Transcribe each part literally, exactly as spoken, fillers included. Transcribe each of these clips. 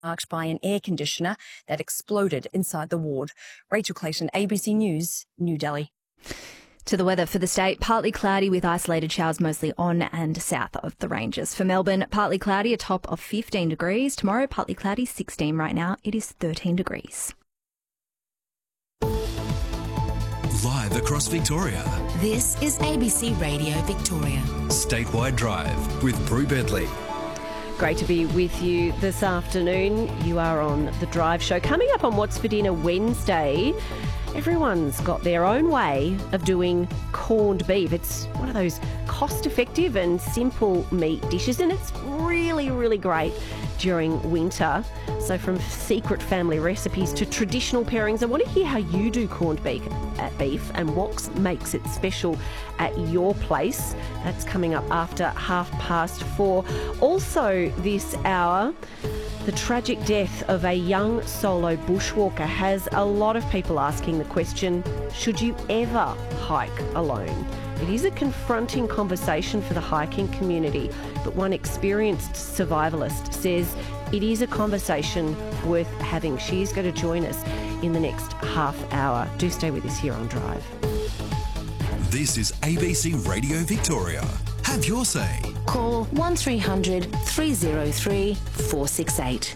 marked by an air conditioner that exploded inside the ward. Rachel Clayton, A B C News, New Delhi. To the weather for the state, partly cloudy with isolated showers mostly on and south of the ranges. For Melbourne, partly cloudy, a top of fifteen degrees. Tomorrow, partly cloudy, sixteen. Right now, it is thirteen degrees. Live across Victoria. This is A B C Radio Victoria. Statewide Drive with Brew Bedley. Great to be with you this afternoon. You are on The Drive Show. Coming up on What's for Dinner Wednesday, everyone's got their own way of doing corned beef. It's one of those cost-effective and simple meat dishes, and it's really, really great during winter. So from secret family recipes to traditional pairings, I want to hear how you do corned beef, uh, beef and what makes it special at your place. That's coming up after half past four. Also this hour, the tragic death of a young solo bushwalker has a lot of people asking the question, should you ever hike alone? It is a confronting conversation for the hiking community, but one experienced survivalist says it is a conversation worth having. She is going to join us in the next half hour. Do stay with us here on Drive. This is A B C Radio Victoria. Have your say. Call one three hundred three oh three four six eight.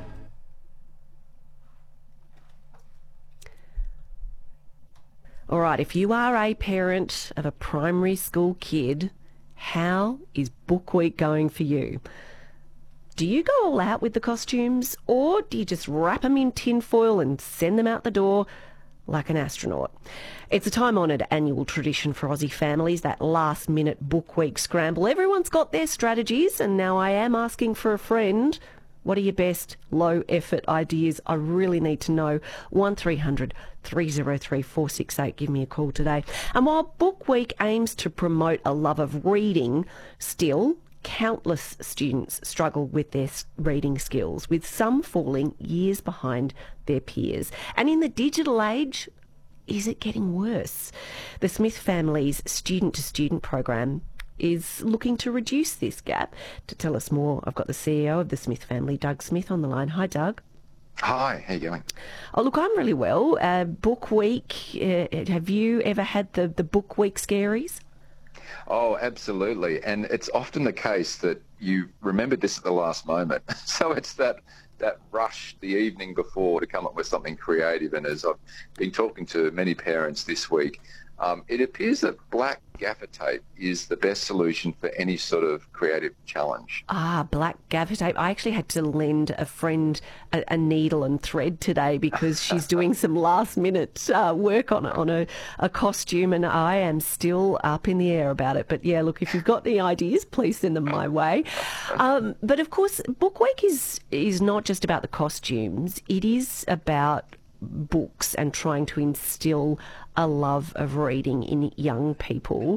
All right, if you are a parent of a primary school kid, how is Book Week going for you? Do you go all out with the costumes, or do you just wrap them in tinfoil and send them out the door like an astronaut? It's a time-honoured annual tradition for Aussie families, that last-minute Book Week scramble. Everyone's got their strategies, and now I am asking for a friend. What are your best low-effort ideas? I really need to know. one three hundred three oh three four six eight. Give me a call today. And while Book Week aims to promote a love of reading, still, countless students struggle with their reading skills, with some falling years behind their peers. And in the digital age, is it getting worse? The Smith family's student-to-student program is looking to reduce this gap. To tell us more, I've got the C E O of the Smith family, Doug Smith, on the line. Hi, Doug. Hi, how you going? Oh, look, I'm really well. Uh, Book Week, uh, have you ever had the, the Book Week scaries? Oh, absolutely. And it's often the case that you remembered this at the last moment. So it's that that rush the evening before to come up with something creative. And as I've been talking to many parents this week, um, it appears that black gaffer tape is the best solution for any sort of creative challenge. Ah, black gaffer tape. I actually had to lend a friend a, a needle and thread today because she's doing some last-minute uh, work on, on a, a costume, and I am still up in the air about it. But, yeah, look, if you've got any ideas, please send them my way. Um, but, of course, Book Week is, is not just about the costumes. It is about books and trying to instill a love of reading in young people.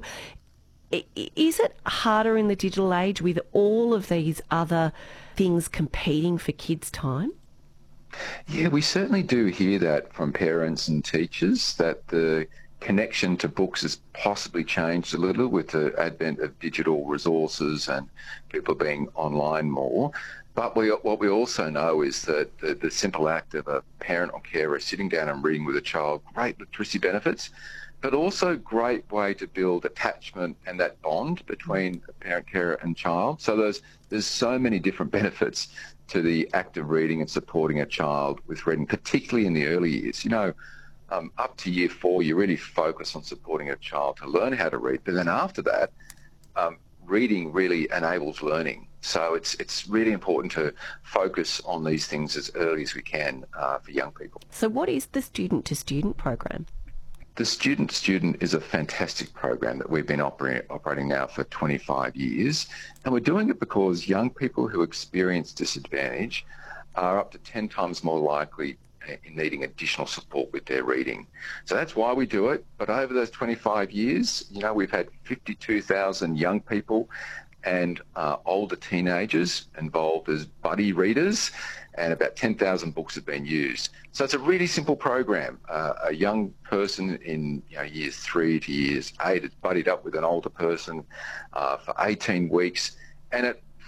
Is it harder in the digital age with all of these other things competing for kids' time? Yeah, we certainly do hear that from parents and teachers, that the connection to books has possibly changed a little with the advent of digital resources and people being online more. But we, what we also know is that the, the simple act of a parent or carer sitting down and reading with a child, great literacy benefits, but also great way to build attachment and that bond between a parent, carer and child. So there's, there's so many different benefits to the act of reading and supporting a child with reading, particularly in the early years. You know, um, up to year four, you really focus on supporting a child to learn how to read. But then after that, um, reading really enables learning. So it's it's really important to focus on these things as early as we can uh, for young people. So what is the student-to-student program? The Student-to-Student is a fantastic program that we've been operating, operating now for twenty-five years. And we're doing it because young people who experience disadvantage are up to ten times more likely in needing additional support with their reading. So that's why we do it. But over those twenty-five years, you know, we've had fifty-two thousand young people and uh, older teenagers involved as buddy readers, and about ten thousand books have been used. So it's a really simple program. Uh, a young person in you know, years three to years eight is buddied up with an older person uh, for eighteen weeks, and it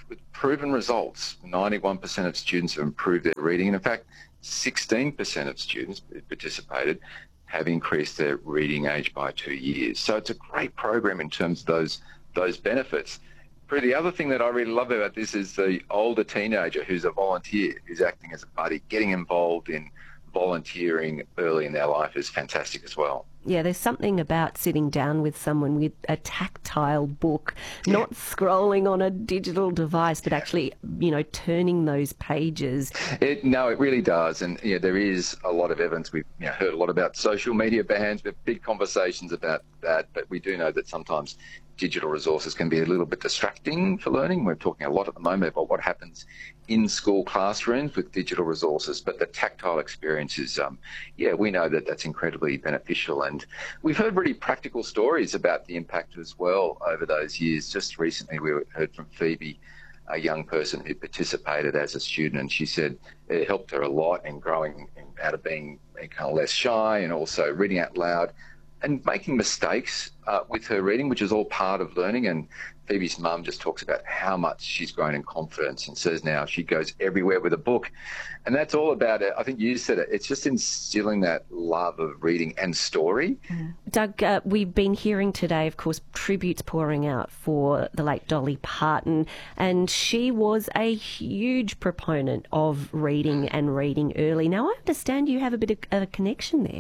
with proven results. ninety-one percent of students have improved their reading, and in fact, sixteen percent of students who participated have increased their reading age by two years. So it's a great program in terms of those those benefits. But the other thing that I really love about this is the older teenager who's a volunteer, who's acting as a buddy, getting involved in volunteering early in their life is fantastic as well. Yeah, there's something about sitting down with someone with a tactile book, not scrolling on a digital device, but actually, you know, turning those pages. It, no, it really does. And yeah, there is a lot of evidence. We've you know, heard a lot about social media bans. We have big conversations about that, but we do know that sometimes digital resources can be a little bit distracting for learning. We're talking a lot at the moment about what happens in school classrooms with digital resources, but the tactile experience is, um, yeah, we know that that's incredibly beneficial. And we've heard really practical stories about the impact as well over those years. Just recently we heard from Phoebe, a young person who participated as a student, and she said it helped her a lot in growing out of being kind of less shy and also reading out loud and making mistakes uh, with her reading, which is all part of learning. And Phoebe's mum just talks about how much she's grown in confidence and says now she goes everywhere with a book. And that's all about it. I think you said it. It's just instilling that love of reading and story. Mm. Doug, uh, we've been hearing today, of course, tributes pouring out for the late Dolly Parton, and she was a huge proponent of reading and reading early. Now, I understand you have a bit of a connection there.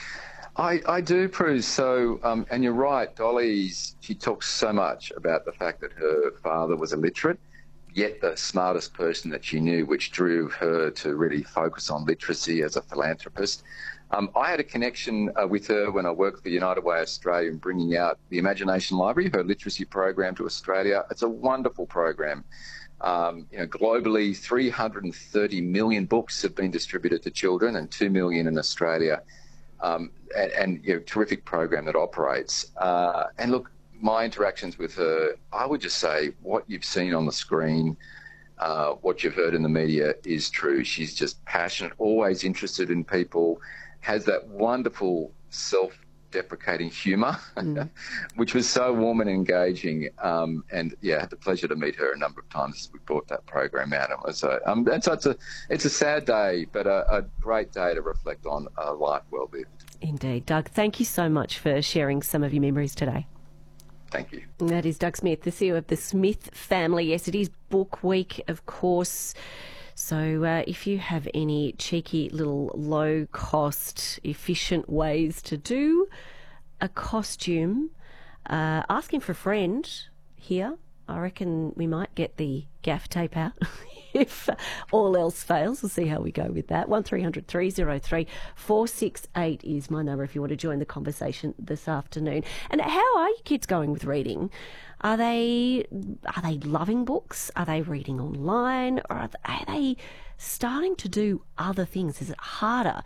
I, I do, Prue. So, um, and you're right, Dolly's, she talks so much about the fact that her father was illiterate, yet the smartest person that she knew, which drew her to really focus on literacy as a philanthropist. Um, I had a connection uh, with her when I worked for United Way Australia in bringing out the Imagination Library, her literacy program, to Australia. It's a wonderful program. Um, you know, globally, three hundred thirty million books have been distributed to children and two million in Australia. Um, and, and you know, terrific program that operates. Uh, and look, my interactions with her, I would just say what you've seen on the screen, uh, what you've heard in the media is true. She's just passionate, always interested in people, has that wonderful self-deprecating humour, mm. which was so warm and engaging. Um, and yeah, I had the pleasure to meet her a number of times as we brought that program out. And was a, um, and so it's a, it's a sad day, but a, a great day to reflect on a life well lived. Indeed. Doug, thank you so much for sharing some of your memories today. Thank you. And that is Doug Smith, the C E O of the Smith family. Yes, it is Book Week, of course. So uh, if you have any cheeky little low-cost, efficient ways to do a costume, uh, asking for a friend here, I reckon we might get the gaff tape out. If all else fails, we'll see how we go with that. one three hundred three oh three four six eight is my number if you want to join the conversation this afternoon. And how are your kids going with reading? Are they are they loving books? Are they reading online? Or are they, are they starting to do other things? Is it harder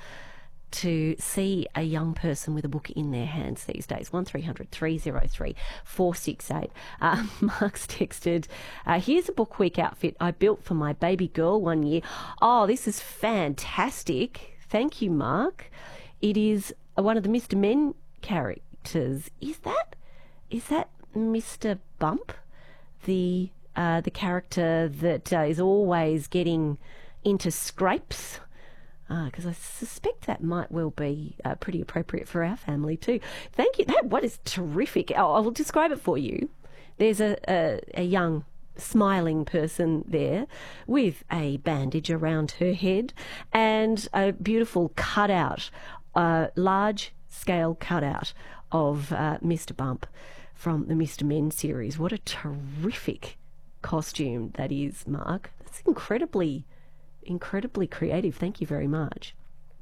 to see a young person with a book in their hands these days? one three hundred three oh three four six eight. Uh, Mark's texted, uh, here's a Book Week outfit I built for my baby girl one year. Oh, this is fantastic. Thank you, Mark. It is one of the Mister Men characters. Is that is that Mister Bump? The, uh, the character that uh, is always getting into scrapes? Because uh, I suspect that might well be uh, pretty appropriate for our family too. Thank you. That what is terrific. Oh, I'll describe it for you. There's a, a, a young, smiling person there with a bandage around her head and a beautiful cutout, uh, large-scale cutout of uh, Mister Bump from the Mister Men series. What a terrific costume that is, Mark. That's incredibly... incredibly creative. Thank you very much.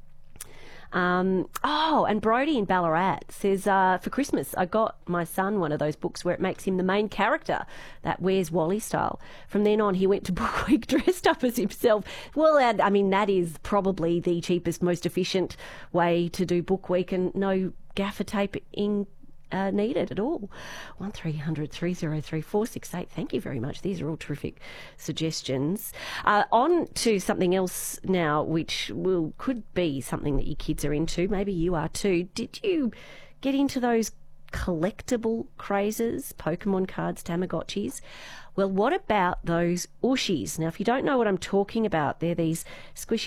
Um, oh, and Brody in Ballarat says, uh, for Christmas, I got my son one of those books where it makes him the main character, that Where's Wally style. From then on, he went to Book Week dressed up as himself. Well, I mean, that is probably the cheapest, most efficient way to do Book Week, and no gaffer tape in Uh, needed at all. one three hundred three oh three four six eight. Thank you very much. These are all terrific suggestions. Uh, on to something else now, which will could be something that your kids are into. Maybe you are too. Did you get into those collectible crazes, Pokemon cards, Tamagotchis. Well, what about those Ooshies? Now, if you don't know what I'm talking about, they're these squishy